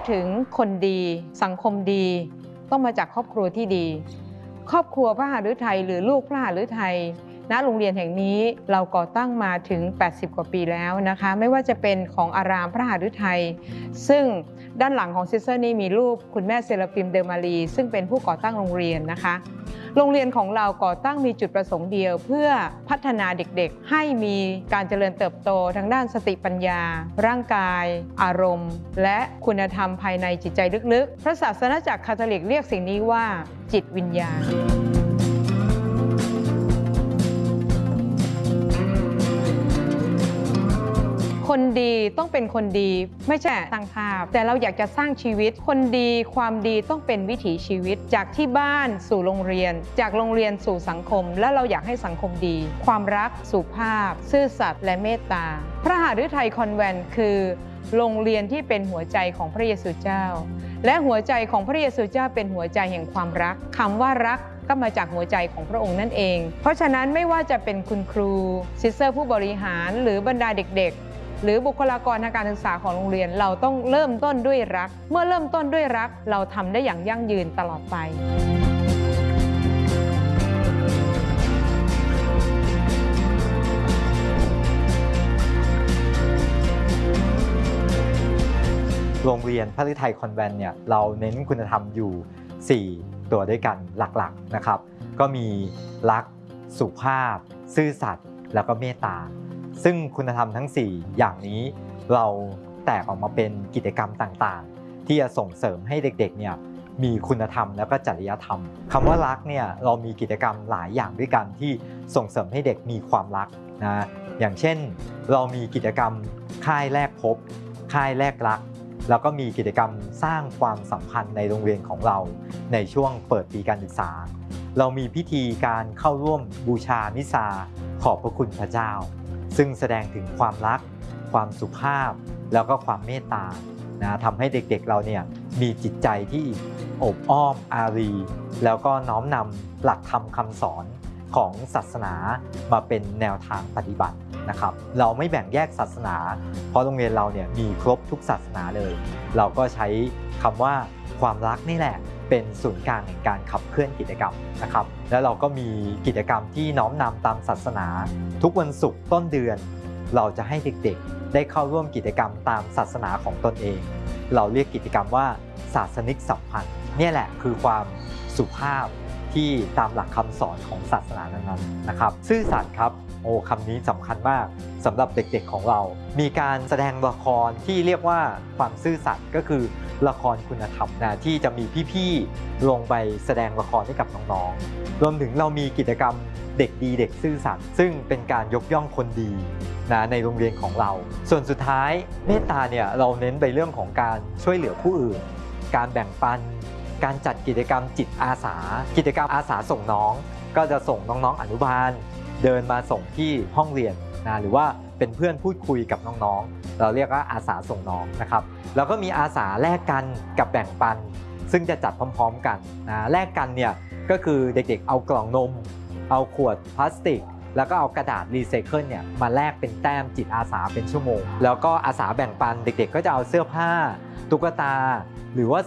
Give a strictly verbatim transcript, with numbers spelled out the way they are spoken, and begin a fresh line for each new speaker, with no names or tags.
ถึงคนดีสังคมดีต้องมาจากครอบครัวที่ดีครอบครัวพระหฤทัยหรือลูกพระหฤทัยณโรงเรียนแห่งนี้เราก่อตั้งมาถึงแปดสิบกว่าปีแล้วนะคะไม่ว่าจะเป็นของอารามพระหฤทัยซึ่งด้านหลังของซิสเตอร์นี่มีรูปคุณแม่เซราฟิมเดอมารีซึ่งเป็นผู้ก่อตั้งโรงเรียนนะคะโรงเรียนของเราก่อตั้งมีจุดประสงค์เดียวเพื่อพัฒนาเด็กๆให้มีการเจริญเติบโตทางด้านสติปัญญาร่างกายอารมณ์และคุณธรรมภายในจิตใจลึกๆพระศาสนาจักรคาทอลิกเรียกสิ่งนี้ว่าจิตวิญญาณคนดีต้องเป็นคนดีไม่ใช่สร้างภาพแต่เราอยากจะสร้างชีวิตคนดีความดีต้องเป็นวิถีชีวิตจากที่บ้านสู่โรงเรียนจากโรงเรียนสู่สังคมและเราอยากให้สังคมดีความรักสุภาพซื่อสัตย์และเมตตาพระหฤทัยคอนแวนต์คือโรงเรียนที่เป็นหัวใจของพระเยซูเจ้าและหัวใจของพระเยซูเจ้าเป็นหัวใจแห่งความรักคำว่ารักก็มาจากหัวใจของพระองค์นั่นเองเพราะฉะนั้นไม่ว่าจะเป็นคุณครูซิสเตอร์ผู้บริหารหรือบรรดาเด็กๆหรือบุคลากรทางการศึกษาของโรงเรียนเราต้องเริ่มต้นด้วยรักเมื่อเริ่มต้นด้วยรักเราทำได้อย่างยั่งยืนตลอดไป
โรงเรียนพระฤทัยคอนแวนต์เนี่ยเราเน้นคุณธรรมอยู่สี่ตัวด้วยกันหลักๆนะครับก็มีรักสุภาพซื่อสัตย์แล้วก็เมตตาซึ่งคุณธรรมทั้งสี่อย่างนี้เราแตกออกมาเป็นกิจกรรมต่างๆที่จะส่งเสริมให้เด็กๆเนี่ยมีคุณธรรมแล้วก็จริยธรรมคำว่ารักเนี่ยเรามีกิจกรรมหลายอย่างด้วยกันที่ส่งเสริมให้เด็กมีความรักนะอย่างเช่นเรามีกิจกรรมค่ายแลกพบค่ายแลกรักแล้วก็มีกิจกรรมสร้างความสัมพันธ์ในโรงเรียนของเราในช่วงเปิดปีการศึกษาเรามีพิธีการเข้าร่วมบูชามิซาขอบพระคุณพระเจ้าซึ่งแสดงถึงความรักความสุภาพแล้วก็ความเมตตานะทำให้เด็กๆเราเนี่ยมีจิตใจที่อบอ้อมอารีแล้วก็น้อมนำหลักธรรมคำสอนของศาสนามาเป็นแนวทางปฏิบัตินะครับเราไม่แบ่งแยกศาสนาเพราะโรงเรียนเราเนี่ยมีครบทุกศาสนาเลยเราก็ใช้คำว่าความรักนี่แหละเป็นศูนย์กลางแห่งการขับเคลื่อนกิจกรรมนะครับแล้วเราก็มีกิจกรรมที่น้อมนำตามศาสนาทุกวันศุกร์ต้นเดือนเราจะให้เด็กๆได้เข้าร่วมกิจกรรมตามศาสนาของตนเองเราเรียกกิจกรรมว่าศาสนิกสัมพันธ์นี่แหละคือความสุภาพที่ตามหลักคำสอนของศาสนานั้นๆนะครับซื่อสัตย์ครับโอ้คำนี้สำคัญมากสำหรับเด็กๆของเรามีการแสดงละครที่เรียกว่าความซื่อสัตย์ก็คือละครคุณธรรมนะที่จะมีพี่ๆลงไปแสดงละครให้กับน้องๆรวมถึงเรามีกิจกรรมเด็กดีเด็กซื่อสัตย์ซึ่งเป็นการยกย่องคนดีนะในโรงเรียนของเราส่วนสุดท้ายเมตตาเนี่ยเราเน้นไปเรื่องของการช่วยเหลือผู้อื่นการแบ่งปันการจัดกิจกรรมจิตอาสากิจกรรมอาสาส่งน้องก็จะส่งน้องๆอนุบาลเดินมาส่งที่ห้องเรียนนะหรือว่าเป็นเพื่อนพูดคุยกับน้องๆเราเรียกว่าอาสาส่งน้องนะครับแล้วก็มีอาสาแลกกันกับแบ่งปันซึ่งจะจัดพร้อมๆกันนะแลกกันเนี่ยก็คือเด็กๆเอากล่องนมเอาขวดพลาสติกแล้วก็เอากระดาษรีไซเคิลเนี่ยมาแลกเป็นแต้มจิตอาสาเป็นชั่วโมงแล้วก็อาสาแบ่งปันเด็กๆก็จะเอาเสื้อผ้าตุ๊กตาหรือว่า